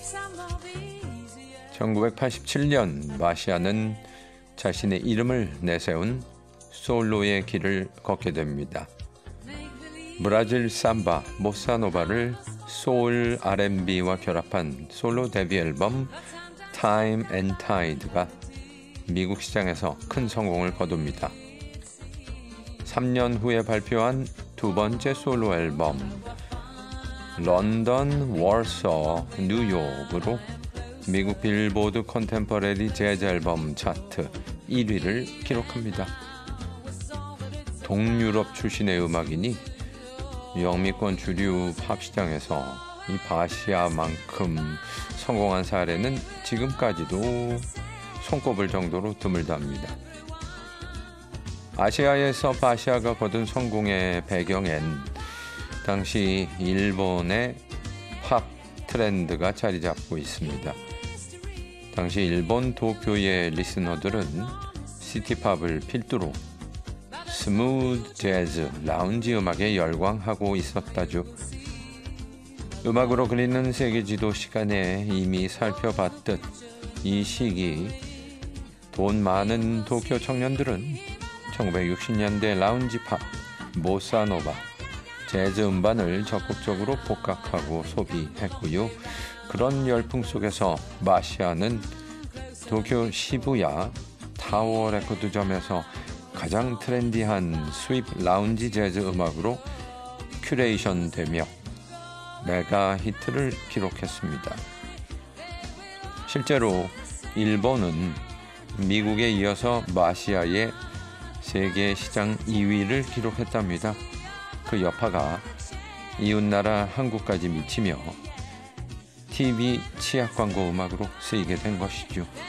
1987년 마시아는 자신의 이름을 내세운 솔로의 길을 걷게 됩니다. 브라질 삼바, 보사노바를 소울 R&B와 결합한 솔로 데뷔 앨범 Time and Tide가 미국 시장에서 큰 성공을 거둡니다. 3년 후에 발표한 두 번째 솔로 앨범 런던, 워서, 뉴욕으로 미국 빌보드 컨템퍼러리 재즈 앨범 차트 1위를 기록합니다. 동유럽 출신의 음악이니 영미권 주류 팝 시장에서 이 바시아만큼 성공한 사례는 지금까지도 손꼽을 정도로 드물답니다. 아시아에서 바시아가 거둔 성공의 배경엔 당시 일본의 팝 트렌드가 자리 잡고 있습니다. 당시 일본 도쿄의 리스너들은 시티팝을 필두로 스무드 재즈, 라운지 음악에 열광하고 있었다죠. 음악으로 그리는 세계 지도 시간에 이미 살펴봤듯 이 시기 돈 많은 도쿄 청년들은 1960년대 라운지 팝, 보사노바, 재즈 음반을 적극적으로 복각하고 소비했고요. 그런 열풍 속에서 마시아는 도쿄 시부야 타워 레코드점에서 가장 트렌디한 스윕 라운지 재즈 음악으로 큐레이션 되며 메가 히트를 기록했습니다. 실제로 일본은 미국에 이어서 마시아의 세계 시장 2위를 기록했답니다. 그 여파가 이웃나라 한국까지 미치며 TV 치약 광고 음악으로 쓰이게 된 것이죠.